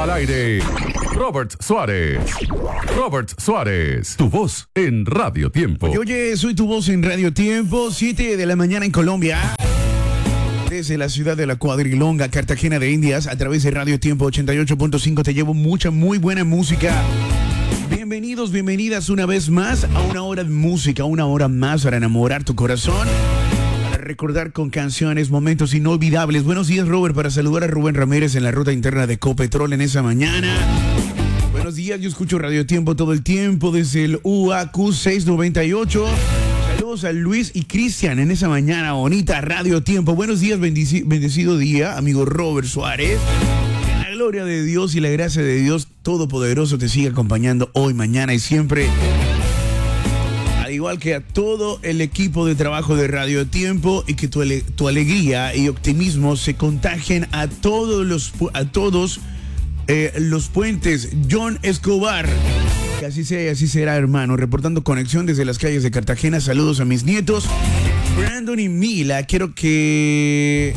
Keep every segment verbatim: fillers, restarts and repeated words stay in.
Al aire, Robert Suárez. Robert Suárez, tu voz en Radio Tiempo. Oye, oye, soy tu voz en Radio Tiempo, siete de la mañana en Colombia. Desde la ciudad de la Cuadrilonga, Cartagena de Indias, a través de Radio Tiempo ochenta y ocho punto cinco te llevo mucha, muy buena música. Bienvenidos, bienvenidas una vez más a una hora de música, una hora más para enamorar tu corazón, para recordar con canciones momentos inolvidables. Buenos días, Robert, para saludar a Rubén Ramírez en la ruta interna de Copetrol en esa mañana. Buenos días, yo escucho Radio Tiempo todo el tiempo desde el U A Q seiscientos noventa y ocho. Saludos a Luis y Cristian en esa mañana bonita, Radio Tiempo. Buenos días, bendici- bendecido día, amigo Robert Suárez. Que la gloria de Dios y la gracia de Dios Todopoderoso te siga acompañando hoy, mañana y siempre. Al igual que a todo el equipo de trabajo de Radio Tiempo, y que tu, ale- tu alegría y optimismo se contagien a todos los, pu- a todos eh, los puentes. John Escobar. Que así sea y así será, hermano. Reportando conexión desde las calles de Cartagena. Saludos a mis nietos, Brandon y Mila. Quiero que...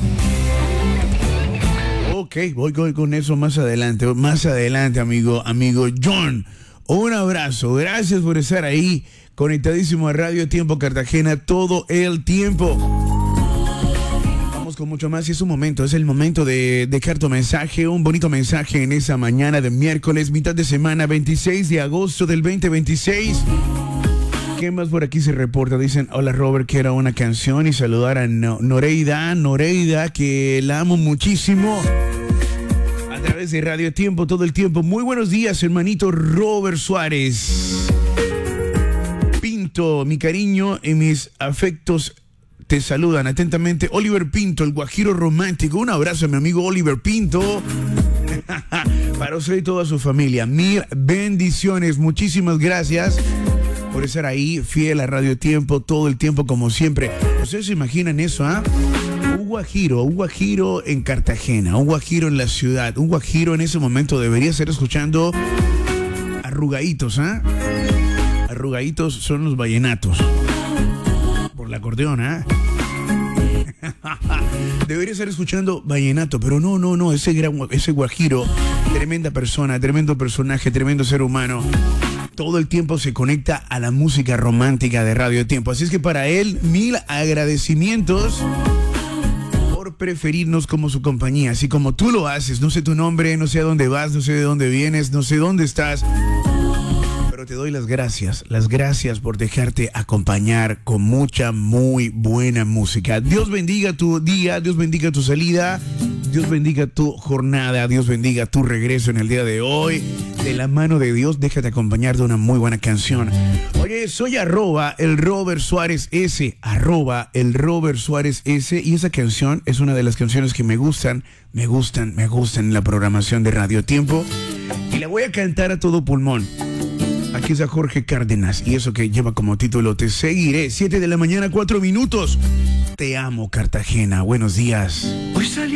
Ok, voy, voy con eso más adelante. Más adelante, amigo, amigo John. Un abrazo. Gracias por estar ahí, conectadísimo a Radio Tiempo Cartagena todo el tiempo. Con mucho más y es un momento, es el momento de dejar tu mensaje, un bonito mensaje en esa mañana de miércoles, mitad de semana, veintiséis de agosto del veinte veintiséis. ¿Qué más por aquí se reporta? Dicen, hola Robert, que era una canción, y saludar a no- Noreida, Noreida, que la amo muchísimo, a través de Radio Tiempo todo el tiempo. Muy buenos días, hermanito Robert Suárez Pinto, mi cariño y mis afectos te saludan atentamente Oliver Pinto, el guajiro romántico. Un abrazo a mi amigo Oliver Pinto. Para usted y toda su familia, mil bendiciones. Muchísimas gracias por estar ahí, fiel a Radio Tiempo todo el tiempo, como siempre. ¿Ustedes se imaginan eso, ah? ¿eh? Un guajiro, un guajiro en Cartagena, un guajiro en la ciudad, un guajiro en ese momento debería estar escuchando arrugaditos, ¿ah? ¿eh? Arrugaditos son los vallenatos. Por el acordeón, ¿ah? ¿eh? Debería estar escuchando vallenato, pero no, no, no, ese, gran, ese guajiro, tremenda persona, tremendo personaje, tremendo ser humano, todo el tiempo se conecta a la música romántica de Radio Tiempo. Así es que para él, mil agradecimientos por preferirnos como su compañía, así como tú lo haces. No sé tu nombre, no sé a dónde vas, no sé de dónde vienes, no sé dónde estás, pero te doy las gracias, las gracias por dejarte acompañar con mucha, muy buena música. Dios bendiga tu día, Dios bendiga tu salida, Dios bendiga tu jornada, Dios bendiga tu regreso en el día de hoy. De la mano de Dios, déjate acompañar de una muy buena canción. Oye, soy arroba el Robert Suárez S, arroba el Robert Suárez S, y esa canción es una de las canciones que me gustan, me gustan, me gustan en la programación de Radio Tiempo, y la voy a cantar a todo pulmón. Aquí está Jorge Cárdenas, y eso que lleva como título Te seguiré. Siete de la mañana, cuatro minutos. Te amo, Cartagena. Buenos días. Hoy salí